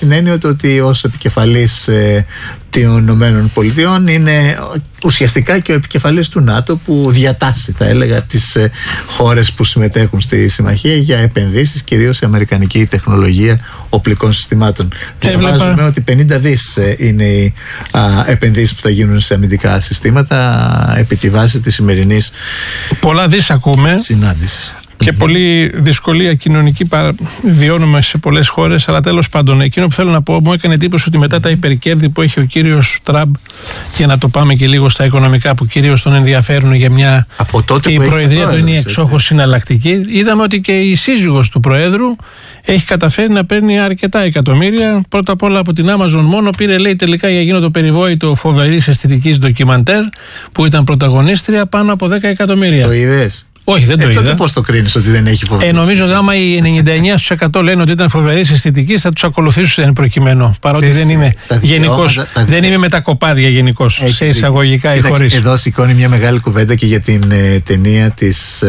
την έννοια ότι ως επικεφαλής των Ηνωμένων Πολιτειών είναι ουσιαστικά και ο επικεφαλής του ΝΑΤΟ, που διατάσσει, θα έλεγα, τις χώρες που συμμετέχουν στη συμμαχία για επενδύσεις, κυρίως σε αμερικανική τεχνολογία οπλικών συστημάτων. Διαβάζουμε ότι 50 δις είναι οι επενδύσεις που θα γίνουν σε αμυντικά συστήματα επί τη βάση της σημερινής πολλά δις ακούμε συνάντησης. Και πολλή δυσκολία κοινωνική βιώνουμε σε πολλές χώρες, αλλά τέλος πάντων, εκείνο που θέλω να πω, μου έκανε εντύπωση ότι μετά τα υπερκέρδη που έχει ο κύριος Τραμπ, για να το πάμε και λίγο στα οικονομικά που κυρίως τον ενδιαφέρουν για μια. Από τότε και η προεδρία του είναι εξόχως συναλλακτική, είδαμε ότι και η σύζυγος του Προέδρου έχει καταφέρει να παίρνει αρκετά εκατομμύρια. Πρώτα απ' όλα από την Amazon μόνο πήρε, λέει, τελικά για εκείνο το περιβόητο φοβερής αισθητικής ντοκιμαντέρ που ήταν πρωταγωνίστρια, πάνω από 10 εκατομμύρια. Το είδες? Όχι, δεν το είδα. Τότε πώς το κρίνεις ότι δεν έχει φοβερή? Νομίζω ότι άμα οι 99% λένε ότι ήταν φοβερή αισθητική, θα τους ακολουθήσουν εν προκειμένου. Παρότι δεν είμαι γενικός, δεν είμαι με τα κοπάδια γενικός, σε εισαγωγικά ή χωρίς. Εδώ σηκώνει μια μεγάλη κουβέντα και για την ταινία της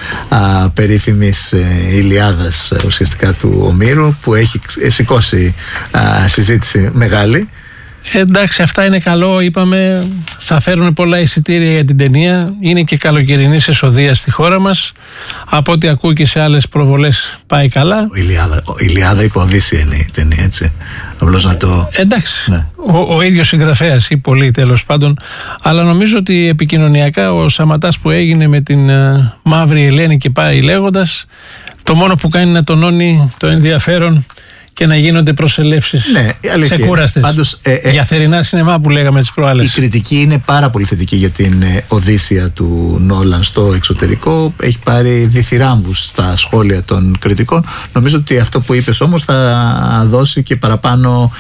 περίφημης Ηλιάδας, ουσιαστικά του Ομήρου, που έχει σηκώσει συζήτηση μεγάλη. Εντάξει, αυτά είναι καλό, είπαμε, θα φέρουν πολλά εισιτήρια για την ταινία, είναι και καλοκαιρινής εσοδείας στη χώρα μας, από ό,τι ακούω και σε άλλες προβολές πάει καλά. Η Ηλιάδα υπό Οδύσσεια είναι η ταινία, έτσι, απλώς να το... Εντάξει, ναι. Ο ίδιος συγγραφέας ή πολύ τέλος πάντων, αλλά νομίζω ότι επικοινωνιακά ο Σαματάς που έγινε με την Μαύρη Ελένη και πάει λέγοντας, το μόνο που κάνει να τονώνει το ενδιαφέρον και να γίνονται προσελεύσεις ξεκούραστες. Πάντως, για θερινά σινεμά που λέγαμε τις προάλλες. Η κριτική είναι πάρα πολύ θετική για την Οδύσσεια του Νόλαν στο εξωτερικό. Έχει πάρει διθυράμβους στα σχόλια των κριτικών. Νομίζω ότι αυτό που είπες όμως θα δώσει και παραπάνω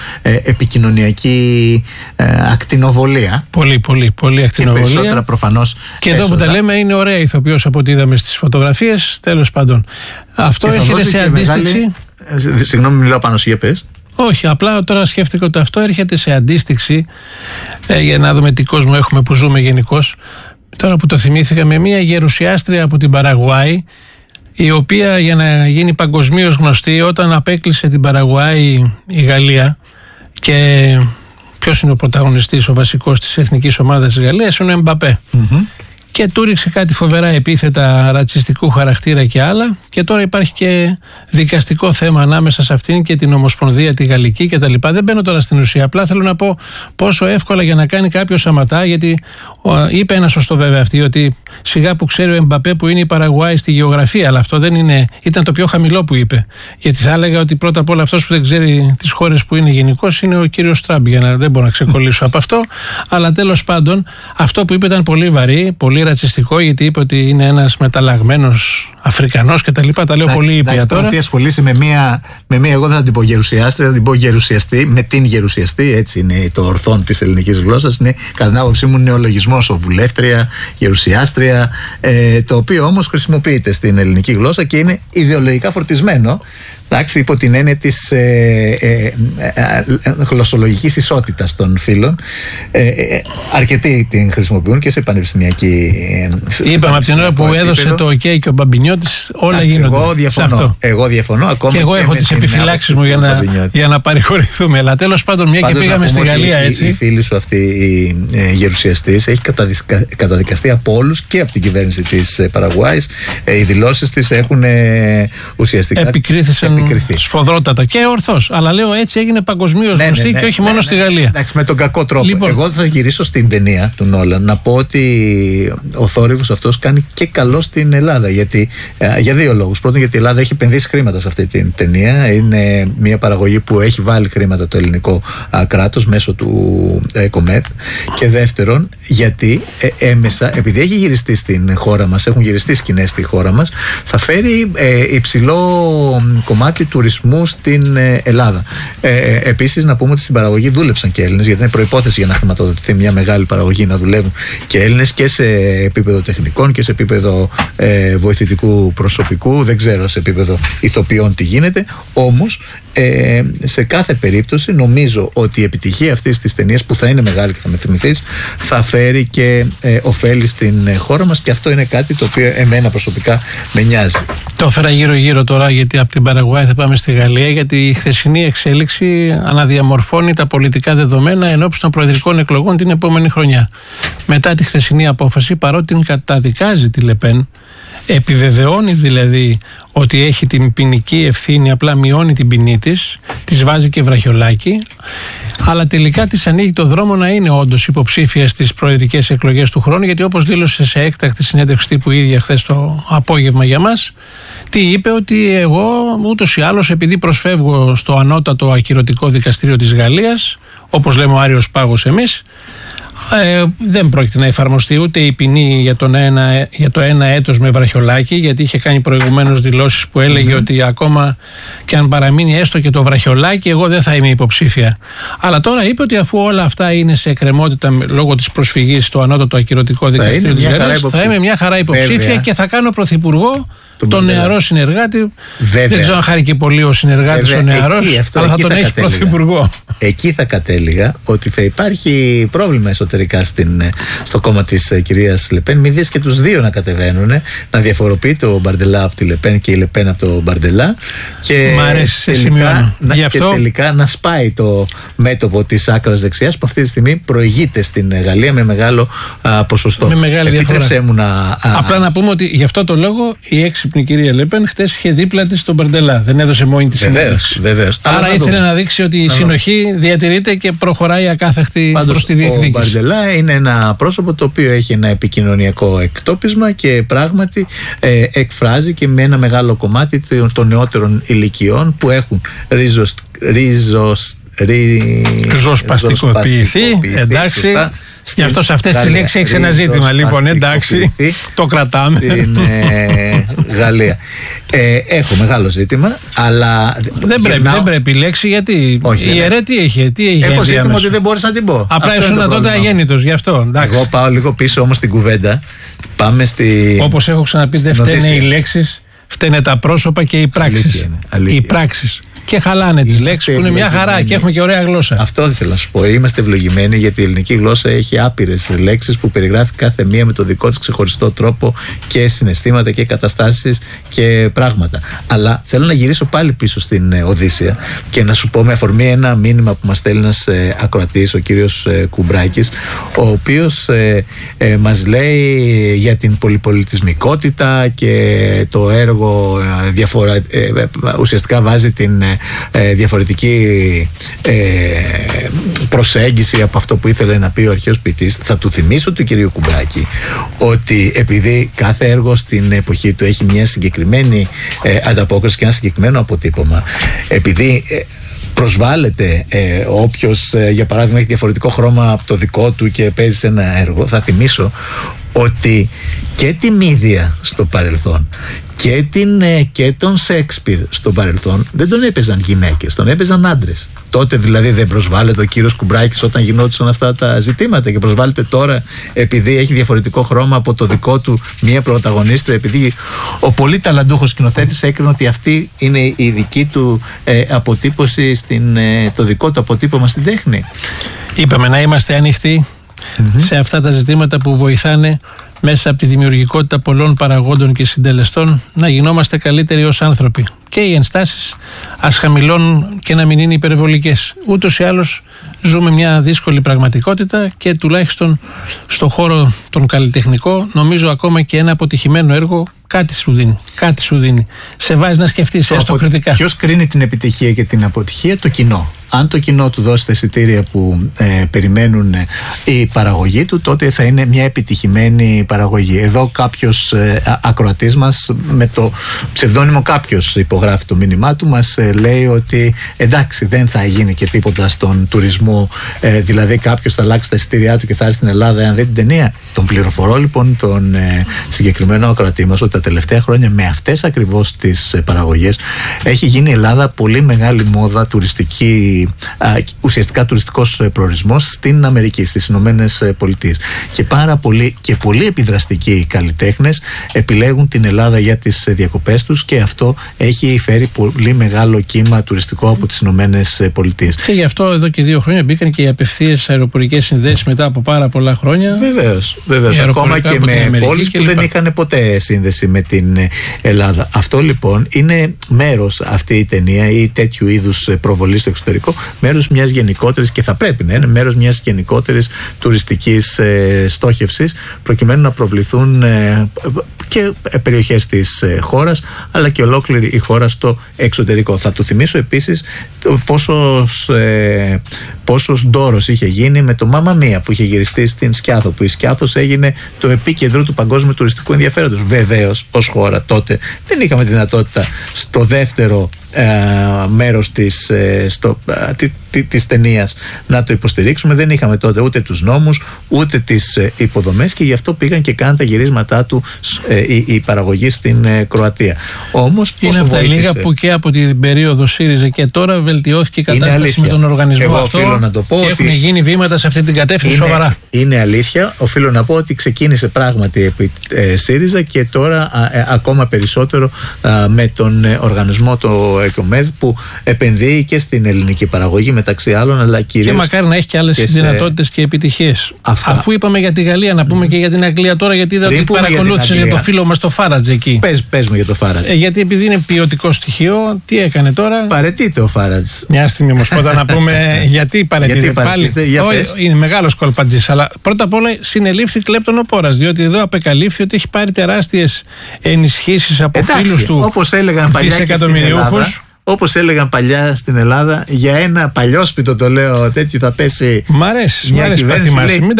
επικοινωνιακή ακτινοβολία. Πολύ ακτινοβολία. Και περισσότερα προφανώς. Και εδώ που τα λέμε είναι ωραία ηθοποιός από ό,τι είδαμε στις φωτογραφίες. Τέλος πάντων. Αυτό έρχεται σε αντίστοιξη. Συγγνώμη, μιλάω πάνω σου, για πες. Όχι, απλά τώρα σκέφτηκα ότι αυτό έρχεται σε αντίστοιξη, για να δούμε τι κόσμο έχουμε που ζούμε γενικώς. Τώρα που το θυμήθηκα, με μια γερουσιάστρια από την Παραγουάη, η οποία για να γίνει παγκοσμίως γνωστή, όταν απέκλεισε την Παραγουάη η Γαλλία, και ποιος είναι ο πρωταγωνιστής, ο βασικός της εθνικής ομάδας της Γαλλίας, είναι ο Εμπαπέ. Και του ρίξε κάτι φοβερά επίθετα ρατσιστικού χαρακτήρα και άλλα, και τώρα υπάρχει και δικαστικό θέμα ανάμεσα σε αυτήν και την Ομοσπονδία τη Γαλλική κτλ. Δεν μπαίνω τώρα στην ουσία, απλά θέλω να πω πόσο εύκολα για να κάνει κάποιο Σαματά, γιατί είπε ένα σωστό βέβαια αυτή, ότι σιγά που ξέρει ο Εμπαπέ που είναι η Παραγουάη στη γεωγραφία, αλλά αυτό δεν είναι, ήταν το πιο χαμηλό που είπε. Γιατί θα έλεγα ότι πρώτα απ' όλα αυτός που δεν ξέρει τις χώρες που είναι γενικώς είναι ο κύριος Τραμπ, για να δεν μπορώ να ξεκολλήσω από αυτό. Αλλά τέλος πάντων, αυτό που είπε ήταν πολύ βαρύ, πολύ ρατσιστικό, γιατί είπε ότι είναι ένας μεταλλαγμένος Αφρικανός κτλ. Τα λέω πολύ ήπια τώρα. Τι ασχολείσαι με μία, εγώ δεν θα την πω γερουσιάστρια, θα την πω γερουσιαστή, με την γερουσιαστή, έτσι είναι το ορθόν της ελληνικής γλώσσας. Είναι κατά την άποψή μου νεολογισμός, ο βουλεύτρια, γερουσιάστρια, το οποίο όμως χρησιμοποιείται στην ελληνική γλώσσα και είναι ιδεολογικά φορτισμένο. Εντάξει, υπό την έννοια της γλωσσολογικής ισότητας των φύλων. Αρκετοί την χρησιμοποιούν και σε πανεπιστημιακή. Είπαμε από την ώρα που έδωσε το OK και ο Μπαμπινιώτης, όλα γίνονται. Εγώ διαφωνώ. Ακόμα και εγώ έχω τις επιφυλάξεις μου για να παρηγορηθούμε. Αλλά τέλος πάντων, μια και πήγαμε στη Γαλλία, έτσι. Η φίλη σου αυτή, η γερουσιαστής, έχει καταδικαστεί από όλους και από την κυβέρνηση της Παραγουάης. Οι δηλώσεις της έχουν ουσιαστικά επικρίθησαν σφοδρότατα και ορθώς. Αλλά λέω, έτσι έγινε παγκοσμίως γνωστή και όχι μόνο στη Γαλλία. Εντάξει, με τον κακό τρόπο. Λοιπόν, εγώ θα γυρίσω στην ταινία του Νόλαν να πω ότι ο θόρυβος αυτός κάνει και καλό στην Ελλάδα. Γιατί, για δύο λόγους. Πρώτον, γιατί η Ελλάδα έχει επενδύσει χρήματα σε αυτή την ταινία. Είναι μια παραγωγή που έχει βάλει χρήματα το ελληνικό κράτος μέσω του ΚΟΜΕΠ. Και δεύτερον, γιατί έμεσα, επειδή έχει γυριστεί στην χώρα μας, έχουν γυριστεί σκηνές στη χώρα μας, θα φέρει υψηλό κομμάτι τουρισμού στην Ελλάδα. Επίσης, να πούμε ότι στην παραγωγή δούλεψαν και Έλληνες, γιατί είναι προϋπόθεση για να χρηματοδοτηθεί μια μεγάλη παραγωγή να δουλεύουν και Έλληνες και σε επίπεδο τεχνικών και σε επίπεδο βοηθητικού προσωπικού. Δεν ξέρω σε επίπεδο ηθοποιών τι γίνεται. Όμως, σε κάθε περίπτωση, νομίζω ότι η επιτυχία αυτής της ταινίας, που θα είναι μεγάλη και θα με θυμηθείς, θα φέρει και ωφέλη στην χώρα μας, και αυτό είναι κάτι το οποίο εμένα προσωπικά με νοιάζει. Το έφερα γύρω-γύρω τώρα, γιατί από την Παραγουάη Παραγουάη θα πάμε στη Γαλλία, γιατί η χθεσινή εξέλιξη αναδιαμορφώνει τα πολιτικά δεδομένα ενώπιση των προεδρικών εκλογών την επόμενη χρονιά. Μετά τη χθεσινή απόφαση, παρότι την καταδικάζει τη Λεπέν, επιβεβαιώνει δηλαδή ότι έχει την ποινική ευθύνη, απλά μειώνει την ποινή της βάζει και βραχιολάκι, αλλά τελικά της ανοίγει το δρόμο να είναι όντως υποψήφια στις προεδρικές εκλογές του χρόνου, γιατί όπως δήλωσε σε έκτακτη συνέντευξη τύπου ίδια χθες το απόγευμα για μας, τι είπε, ότι εγώ ούτως ή άλλως, επειδή προσφεύγω στο ανώτατο ακυρωτικό δικαστήριο της Γαλλίας, όπως λέμε ο Άριος Πάγος εμείς, δεν πρόκειται να εφαρμοστεί ούτε η ποινή για το ένα έτος με βραχιολάκι, γιατί είχε κάνει προηγουμένως δηλώσεις που έλεγε ότι ακόμα και αν παραμείνει έστω και το βραχιολάκι, εγώ δεν θα είμαι υποψήφια. Αλλά τώρα είπε ότι αφού όλα αυτά είναι σε εκκρεμότητα λόγω της προσφυγής στο ανώτατο ακυρωτικό δικαστήριο της Γαλλίας, θα είμαι μια χαρά υποψήφια και θα κάνω πρωθυπουργό τον νεαρό συνεργάτη. Βέβαια. Δεν ξέρω αν χάρη και πολύ ο συνεργάτης ο νεαρός, αλλά θα τον έχει πρωθυπουργό. Εκεί θα κατέληγα ότι θα υπάρχει πρόβλημα εσωτερικά στο κόμμα της κυρίας Λεπέν. Μην δεις και τους δύο να κατεβαίνουν, να διαφοροποιείται ο Μπαρντελά από τη Λεπέν και η Λεπέν από το Μπαρντελά. Μ' αρέσει, και τελικά να σπάει το μέτωπο της άκρας δεξιάς, που αυτή τη στιγμή προηγείται στην Γαλλία με μεγάλο ποσοστό. Με μεγάλη διαφορά. Απλά να πούμε ότι γι' αυτό το λόγο η έξυπνη κυρία Λεπέν χτες είχε δίπλα της τον Μπαρντελά. Δεν έδωσε μόνη τη συνέντευξη. Βεβαίως. Άρα ήθελε να δείξει ότι η συνοχή διατηρείται και προχωράει ακάθεκτη προς τη διεκδίκηση. Ο Μπαρντελά είναι ένα πρόσωπο το οποίο έχει ένα επικοινωνιακό εκτόπισμα και πράγματι εκφράζει και με ένα μεγάλο κομμάτι των νεότερων ηλικιών που έχουν ριζοσπαστικοποιηθεί. Εντάξει. Γι' αυτό σε αυτές τις λέξεις έχεις ένα ζήτημα. Λοιπόν, εντάξει, το κρατάμε. Στην Γαλλία. Έχω μεγάλο ζήτημα, αλλά. Δεν πρέπει η λέξη, γιατί. Η ΕΡΕ τι έχει. Έχω ζήτημα ότι δεν μπορείς να την πω. Απλά ήσουν τότε αγέννητος, γι' αυτό. Εγώ πάω λίγο πίσω όμως στην κουβέντα. Πάμε όπως έχω ξαναπεί, δεν φταίνε οι λέξεις, φταίνε τα πρόσωπα και οι πράξεις. Οι πράξεις. Και χαλάνε τις λέξεις που είναι μια χαρά και έχουμε και ωραία γλώσσα. Αυτό ήθελα να σου πω. Είμαστε ευλογημένοι, γιατί η ελληνική γλώσσα έχει άπειρες λέξεις που περιγράφει κάθε μία με το δικό της ξεχωριστό τρόπο και συναισθήματα και καταστάσεις και πράγματα. Αλλά θέλω να γυρίσω πάλι πίσω στην Οδύσσεια και να σου πω με αφορμή ένα μήνυμα που μας στέλνει ένας ακροατής, ο κύριος Κουμπράκης, ο οποίος μας λέει για την πολυπολιτισμικότητα και το έργο ουσιαστικά βάζει την διαφορετική προσέγγιση από αυτό που ήθελε να πει ο αρχαίος ποιητής. Θα του θυμίσω του κυρίου Κουμπράκη ότι επειδή κάθε έργο στην εποχή του έχει μια συγκεκριμένη ανταπόκριση και ένα συγκεκριμένο αποτύπωμα, επειδή προσβάλλεται όποιος για παράδειγμα έχει διαφορετικό χρώμα από το δικό του και παίζει σε ένα έργο, θα θυμίσω ότι και τη Μύδια στο παρελθόν και τον Σέξπιρ στο παρελθόν δεν τον έπαιζαν γυναίκες, τον έπαιζαν άντρες. Τότε δηλαδή δεν προσβάλλεται ο κύριος Κουμπράκης όταν γινόντουσαν αυτά τα ζητήματα, και προσβάλλεται τώρα επειδή έχει διαφορετικό χρώμα από το δικό του μία πρωταγωνίστρια, επειδή ο πολύ ταλαντούχος σκηνοθέτης έκρινε ότι αυτή είναι η δική του αποτύπωση, το δικό του αποτύπωμα στην τέχνη. Είπαμε να είμαστε ανοιχτοί σε αυτά τα ζητήματα που βοηθάνε μέσα από τη δημιουργικότητα πολλών παραγόντων και συντελεστών να γινόμαστε καλύτεροι ως άνθρωποι. Και οι ενστάσεις ας χαμηλώνουν και να μην είναι υπερβολικές. Ούτως ή άλλως ζούμε μια δύσκολη πραγματικότητα και τουλάχιστον στο χώρο τον καλλιτεχνικό νομίζω ακόμα και ένα αποτυχημένο έργο κάτι σου δίνει. Σε βάζει να σκεφτείς έστω κριτικά. Ποιος κρίνει την επιτυχία και την αποτυχία? Το κοινό. Αν το κοινό του δώσει τα εισιτήρια που περιμένουν η παραγωγή του, τότε θα είναι μια επιτυχημένη παραγωγή. Εδώ κάποιος ακροατής μας, με το ψευδόνυμο κάποιος υπογράφει το μήνυμά του, μας λέει ότι εντάξει, δεν θα γίνει και τίποτα στον τουρισμό, δηλαδή κάποιος θα αλλάξει τα εισιτήριά του και θα έρθει στην Ελλάδα αν δει την ταινία. Τον πληροφορώ λοιπόν τον συγκεκριμένο ακροατή μας ότι τα τελευταία χρόνια με αυτές ακριβώς τις παραγωγές έχει γίνει η Ελλάδα πολύ μεγάλη μόδα τουριστική ουσιαστικά τουριστικός προορισμός στην Αμερική, στις Ηνωμένες Πολιτείες. Και πολύ επιδραστικοί καλλιτέχνες επιλέγουν την Ελλάδα για τις διακοπές τους, και αυτό έχει φέρει πολύ μεγάλο κύμα τουριστικό από τις Ηνωμένες Πολιτείες. Και γι' αυτό εδώ και 2 χρόνια μπήκαν και οι απευθείας αεροπορικές συνδέσεις μετά από πάρα πολλά χρόνια. Βεβαίως. Ακόμα και με πόλεις που δεν είχαν ποτέ σύνδεση με την Ελλάδα. Αυτό λοιπόν είναι μέρος, αυτή η ταινία ή τέτοιου είδους προβολή στο εξωτερικό, μέρος μιας γενικότερης, και θα πρέπει να είναι μέρος μιας γενικότερης τουριστικής στόχευσης, προκειμένου να προβληθούν και περιοχές της χώρας, αλλά και ολόκληρη η χώρα στο εξωτερικό. Θα του θυμίσω επίσης πόσος ντόρος είχε γίνει με το Μάμα Μία που είχε γυριστεί στην Σκιάθο, που η Σκιάθος έγινε το επίκεντρο του παγκόσμιου τουριστικού ενδιαφέροντος. Βεβαίως, ως χώρα τότε δεν είχαμε τη δυνατότητα στο δεύτερο μέρος της ταινίας να το υποστηρίξουμε. Δεν είχαμε τότε ούτε τους νόμους ούτε τις υποδομές, και γι' αυτό πήγαν και κάναν τα γυρίσματά του η παραγωγή στην Κροατία. Όμως είναι από τα λίγα που και από την περίοδο ΣΥΡΙΖΑ και τώρα βελτιώθηκε η κατάσταση με τον οργανισμό. Εγώ αυτό. οφείλω να το πω έχουν γίνει βήματα σε αυτή την κατεύθυνση σοβαρά. Είναι αλήθεια. Οφείλω να πω ότι ξεκίνησε πράγματι επί ΣΥΡΙΖΑ, και τώρα ακόμα περισσότερο με τον οργανισμό το ΕΚΟΜΕΔ, που επενδύει και στην ελληνική παραγωγή μεταξύ άλλων, αλλά κυρίως. Και μακάρι να έχει και άλλες δυνατότητες και επιτυχίες. Αφού είπαμε για τη Γαλλία, να πούμε και για την Αγγλία τώρα, γιατί είδα ότι παρακολούθησε για το φίλο μας το Φάραντζ εκεί. Πες μου για το Φάραντζ. Γιατί επειδή είναι ποιοτικό στοιχείο, τι έκανε τώρα. Παραιτείται ο Φάραντζ. Μια στιγμή όμως πρώτα να πούμε γιατί παραιτείται πάλι. Είναι μεγάλος κολπατζής, αλλά πρώτα απ' όλα συνελήφθη κλέπτον ο Πόρας, διότι εδώ απεκαλύφθη ότι έχει πάρει τεράστιες ενισχύσεις από φίλους του, όπως έλεγαν παλιά δισεκατομμυριούχους. Όπως έλεγαν παλιά στην Ελλάδα, για ένα παλιόσπιτο, το λέω τέτοιο, θα πέσει. Μ' αρέσει μια κυβέρνηση.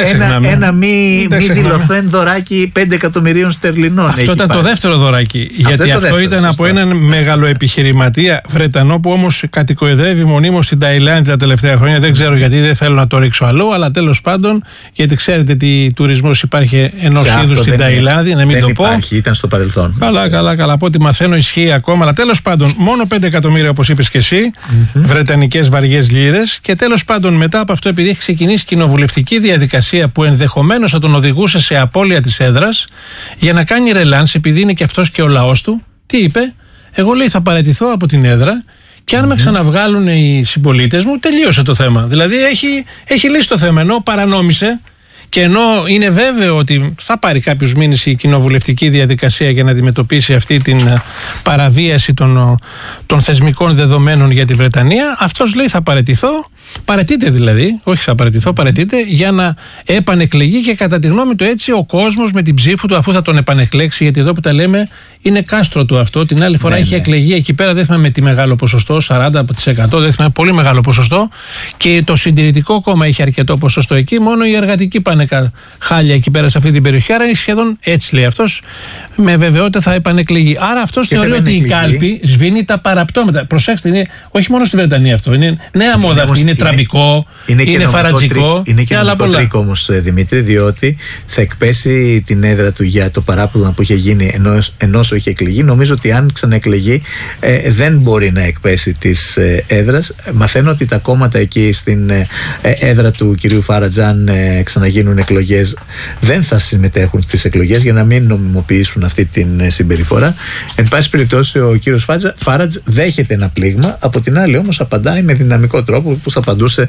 Ένα μη δηλωθέν δωράκι 5 εκατομμυρίων στερλινών. Αυτό ήταν το δεύτερο δωράκι. Γιατί αυτό ήταν από έναν μεγαλοεπιχειρηματία Βρετανό, που όμως κατοικοεδρεύει μονίμως στην Ταϊλάνδη τα τελευταία χρόνια. Δεν ξέρω γιατί, δεν θέλω να το ρίξω αλλού, αλλά τέλος πάντων, γιατί ξέρετε τι τουρισμός υπάρχει ενός είδους στην Ταϊλάνδη. Να μην το πω. Υπάρχει, ήταν στο παρελθόν. Καλά. Από ό,τι μαθαίνω ισχύει ακόμα, αλλά τέλος πάντων, μόνο 5 εκατομμύρια, όπως είπες και εσύ, βρετανικές βαριές λίρες. Και τέλος πάντων, μετά από αυτό, επειδή έχει ξεκινήσει κοινοβουλευτική διαδικασία που ενδεχομένως θα τον οδηγούσε σε απώλεια της έδρας, για να κάνει ρελάνς, επειδή είναι και αυτός και ο λαός του, τι είπε? Εγώ, λέει, θα παραιτηθώ από την έδρα, και αν με ξαναβγάλουν οι συμπολίτες μου, τελείωσε το θέμα. Δηλαδή έχει λύσει το θέμα, ενώ παρανόμησε. Και ενώ είναι βέβαιο ότι θα πάρει κάποιους μήνες η κοινοβουλευτική διαδικασία για να αντιμετωπίσει αυτή την παραβίαση των θεσμικών δεδομένων για τη Βρετανία, αυτός λέει θα παραιτηθώ, παραιτείται δηλαδή, όχι θα παραιτηθώ, παραιτείται για να επανεκλεγεί, και κατά τη γνώμη του έτσι ο κόσμος με την ψήφου του, αφού θα τον επανεκλέξει, γιατί εδώ που τα λέμε είναι κάστρο του αυτό, την άλλη φορά είχε εκλεγεί εκεί πέρα, δεν θυμάμαι με τι μεγάλο ποσοστό, 40%, δεν θυμάμαι, πολύ μεγάλο ποσοστό, και το Συντηρητικό Κόμμα είχε αρκετό ποσοστό εκεί, μόνο οι εργατικοί πάνε χάλια εκεί πέρα σε αυτή την περιοχή, άρα σχεδόν έτσι λέει αυτός, με βεβαιότητα θα επανεκλεγεί. Άρα αυτός θεωρεί ότι η κάλπη σβήνει τα παραπτώματα. Προσέξτε, είναι όχι μόνο στη Βρετανία αυτό, είναι νέα μόδα αυτή, είναι τραμπικό, είναι φαρατζικό. Είναι και νομικό τρίκο όμως, Δημήτρη, διότι θα εκπέσει την έδρα του για το παράπλευμα που είχε γίνει ενώ είχε εκλεγεί. Νομίζω ότι αν ξαναεκλεγεί δεν μπορεί να εκπέσει της έδρας. Μαθαίνω ότι τα κόμματα εκεί στην έδρα του κυρίου Φάρατζαν ξαναγίνουν εκλογές, δεν θα συμμετέχουν στις εκλογές για να μην νομιμοποιήσουν αυτή την συμπεριφορά. Εν πάση περιπτώσει, ο κύριος Φάρατζ δέχεται ένα πλήγμα, από την άλλη όμως απαντάει με δυναμικό τρόπο, που θα απαντούσε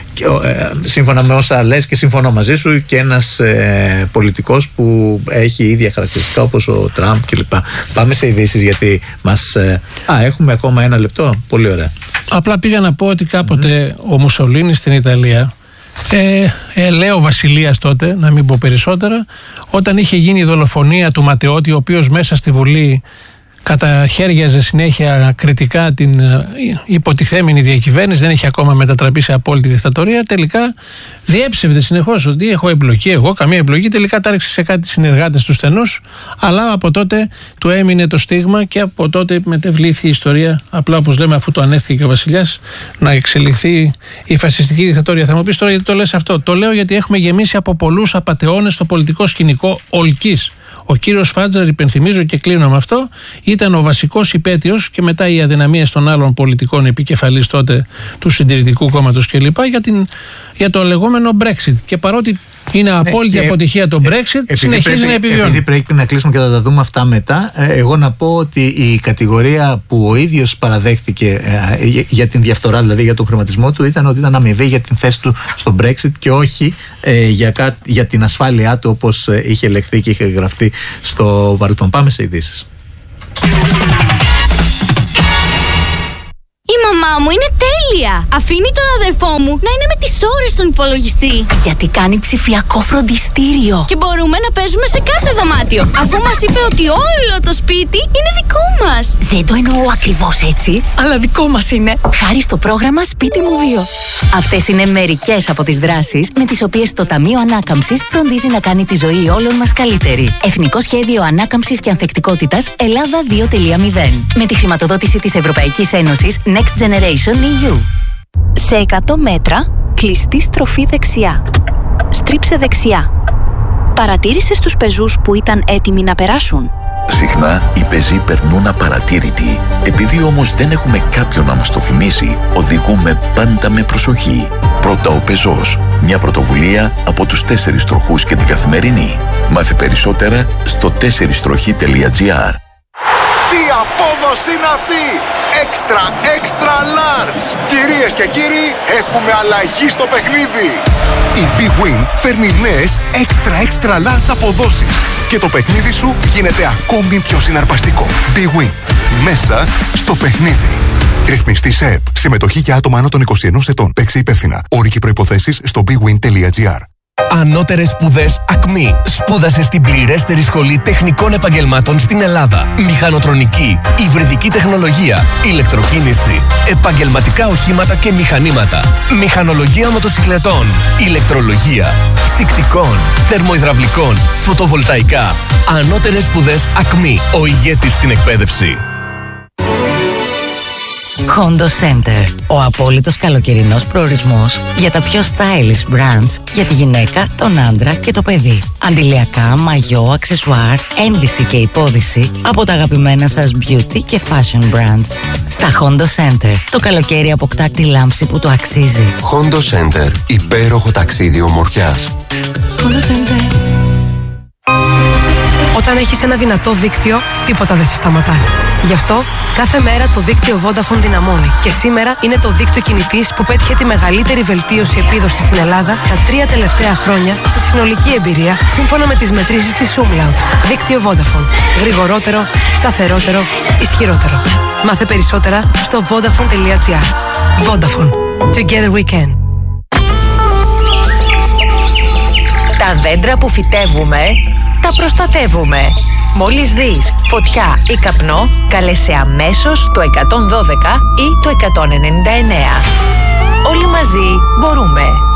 σύμφωνα με όσα λες, και συμφωνώ μαζί σου, και ένας πολιτικός που έχει ίδια χαρακτηριστικά όπως ο Τραμπ κλπ. Πάμε σε ειδήσεις, γιατί μας έχουμε ακόμα 1 λεπτό. Πολύ ωραία. Απλά πήγα να πω ότι κάποτε ο Μουσολίνι στην Ιταλία, Ελαίο Βασιλείας τότε, να μην πω περισσότερα, όταν είχε γίνει η δολοφονία του Ματεώτη, ο οποίος μέσα στη Βουλή καταχέριαζε συνέχεια κριτικά την υποτιθέμενη διακυβέρνηση, δεν είχε ακόμα μετατραπεί σε απόλυτη δικτατορία, τελικά διέψευδε συνεχώς ότι έχω εμπλοκή, εγώ καμία εμπλοκή, τελικά τάρεξε σε κάτι συνεργάτες του στενούς, αλλά από τότε του έμεινε το στίγμα, και από τότε μετεβλήθη η ιστορία, απλά όπως λέμε, αφού το ανέφθηκε και ο βασιλιάς, να εξελιχθεί η φασιστική δικτατορία. Θα μου πεις τώρα γιατί το λες αυτό? Το λέω γιατί έχουμε γεμίσει από πολλούς απατεώνες στο πολιτικό σκηνικό ολκής. Ο κύριος Φάντζαρ, υπενθυμίζω και κλείνω με αυτό, ήταν ο βασικός υπέτειος και μετά οι αδυναμίες των άλλων πολιτικών επικεφαλής τότε του Συντηρητικού Κόμματος κλπ. Για το λεγόμενο Brexit. Και παρότι είναι απόλυτη αποτυχία το Brexit, συνεχίζει να επιβιώνει. Επειδή πρέπει να κλείσουμε και θα τα δούμε αυτά μετά, εγώ να πω ότι η κατηγορία που ο ίδιος παραδέχτηκε για την διαφθορά, δηλαδή για τον χρηματισμό του, ήταν ότι ήταν αμοιβή για την θέση του στο Brexit και όχι για την ασφάλειά του, όπως είχε λεχθεί και είχε γραφτεί στο παρελθόν. Πάμε σε ειδήσεις. Η μαμά μου είναι τέλεια! Αφήνει τον αδερφό μου να είναι με τις ώρες στον υπολογιστή. Γιατί κάνει ψηφιακό φροντιστήριο. Και μπορούμε να παίζουμε σε κάθε δωμάτιο, αφού μας είπε ότι όλο το σπίτι είναι δικό μας. Δεν το εννοώ ακριβώς έτσι, αλλά δικό μας είναι. Χάρη στο πρόγραμμα Σπίτι μου 2. Αυτές είναι μερικές από τις δράσεις με τις οποίες το Ταμείο Ανάκαμψης φροντίζει να κάνει τη ζωή όλων μας καλύτερη. Εθνικό Σχέδιο Ανάκαμψης και Ανθεκτικότητας Ελλάδα 2.0. Με τη χρηματοδότηση της Ευρωπαϊκής Ένωσης Next Generation EU. Σε 100 μέτρα, κλειστή στροφή δεξιά. Στρίψε δεξιά. Παρατήρησες τους πεζούς που ήταν έτοιμοι να περάσουν? Συχνά οι πεζοί περνούν απαρατήρητοι. Επειδή όμως δεν έχουμε κάποιον να μας το θυμίσει, οδηγούμε πάντα με προσοχή. Πρώτα ο πεζός. Μια πρωτοβουλία από τους 4 τροχούς και την Καθημερινή. Μάθε περισσότερα στο 4stροχή.gr. Τι απόδοση είναι αυτή! Extra large! Κυρίες και κύριοι, έχουμε αλλαγή στο παιχνίδι! Η Big Win φέρνει νέες extra large αποδόσεις και το παιχνίδι σου γίνεται ακόμη πιο συναρπαστικό. Big Win. Μέσα στο παιχνίδι. Ρυθμιστή σε ΕΠ. Συμμετοχή για άτομα άνω των 21 ετών. Παίξε υπεύθυνα. Όροι και προϋποθέσεις στο bigwin.gr. Ανώτερες σπουδές ΑΚΜΗ. Σπούδασε στην πληρέστερη σχολή τεχνικών επαγγελμάτων στην Ελλάδα. Μηχανοτρονική, υβριδική τεχνολογία, ηλεκτροκίνηση, επαγγελματικά οχήματα και μηχανήματα, μηχανολογία μοτοσυκλετών, ηλεκτρολογία, ψυκτικών, θερμοϊδραυλικών, φωτοβολταϊκά. Ανώτερες σπουδές ΑΚΜΗ. Ο ηγέτης στην εκπαίδευση. Hondo Center. Ο απόλυτος καλοκαιρινός προορισμός για τα πιο stylish brands για τη γυναίκα, τον άντρα και το παιδί. Αντιλιακά, μαγιό, αξεσουάρ, ένδυση και υπόδυση από τα αγαπημένα σας beauty και fashion brands. Στα Hondo Center, το καλοκαίρι αποκτά τη λάμψη που το αξίζει. Hondo Center. Υπέροχο ταξίδι ομορφιάς. Hondo Center. Όταν έχεις ένα δυνατό δίκτυο, τίποτα δεν σε σταματάει. Γι' αυτό, κάθε μέρα το δίκτυο Vodafone δυναμώνει. Και σήμερα είναι το δίκτυο κινητής που πέτυχε τη μεγαλύτερη βελτίωση επίδοσης στην Ελλάδα τα 3 τελευταία χρόνια σε συνολική εμπειρία, σύμφωνα με τις μετρήσεις της Umlaut. Δίκτυο Vodafone. Γρηγορότερο, σταθερότερο, ισχυρότερο. Μάθε περισσότερα στο vodafone.gr. Vodafone. Together we can. Τα δέντρα που φυτεύουμε, τα προστατεύουμε. Μόλις δεις φωτιά ή καπνό, κάλεσε αμέσως το 112 ή το 199. Όλοι μαζί μπορούμε.